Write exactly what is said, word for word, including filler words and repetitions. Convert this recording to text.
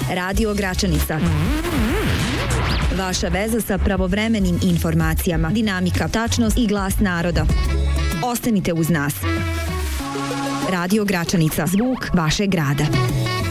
Radio Gračanica. Vaša veza sa pravovremenim informacijama, dinamika, tačnost i glas naroda. Ostanite uz nas. Radio Gračanica, zvuk vašeg grada.